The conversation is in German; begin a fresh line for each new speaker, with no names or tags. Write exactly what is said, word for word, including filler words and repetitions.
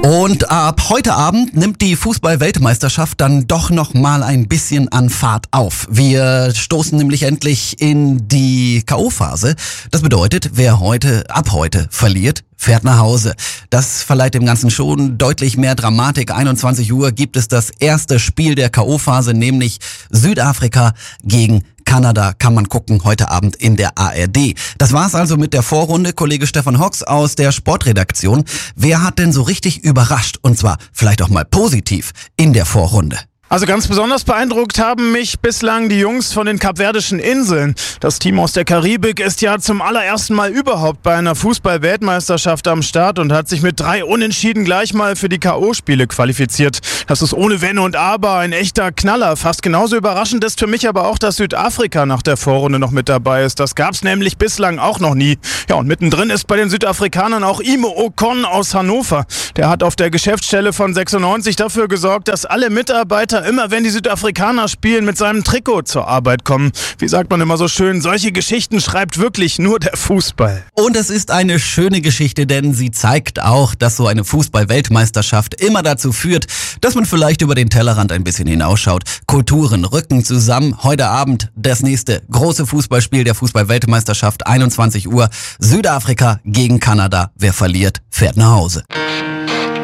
Und ab heute Abend nimmt die Fußball-Weltmeisterschaft dann doch noch mal ein bisschen an Fahrt auf. Wir stoßen nämlich endlich in die K O-Phase. Das bedeutet, wer heute, ab heute verliert, fährt nach Hause. Das verleiht dem Ganzen schon deutlich mehr Dramatik. einundzwanzig Uhr gibt es das erste Spiel der K O-Phase, nämlich Südafrika gegen Kanada, kann man gucken heute Abend in der A R D. Das war's also mit der Vorrunde. Kollege Stefan Hocks aus der Sportredaktion. Wer hat denn so richtig überrascht, und zwar vielleicht auch mal positiv, in der Vorrunde?
Also ganz besonders beeindruckt haben mich bislang die Jungs von den Kapverdischen Inseln. Das Team aus der Karibik ist ja zum allerersten Mal überhaupt bei einer Fußball-Weltmeisterschaft am Start und hat sich mit drei Unentschieden gleich mal für die K O-Spiele qualifiziert. Das ist ohne Wenn und Aber ein echter Knaller. Fast genauso überraschend ist für mich aber auch, dass Südafrika nach der Vorrunde noch mit dabei ist. Das gab's nämlich bislang auch noch nie. Ja, und mittendrin ist bei den Südafrikanern auch Imo Ocon aus Hannover. Der hat auf der Geschäftsstelle von sechsundneunzig dafür gesorgt, dass alle Mitarbeiter immer, wenn die Südafrikaner spielen, mit seinem Trikot zur Arbeit kommen. Wie sagt man immer so schön, solche Geschichten schreibt wirklich nur der Fußball.
Und es ist eine schöne Geschichte, denn sie zeigt auch, dass so eine Fußball-Weltmeisterschaft immer dazu führt, dass man vielleicht über den Tellerrand ein bisschen hinausschaut. Kulturen rücken zusammen. Heute Abend das nächste große Fußballspiel der Fußball-Weltmeisterschaft, einundzwanzig Uhr. Südafrika gegen Kanada. Wer verliert, fährt nach Hause.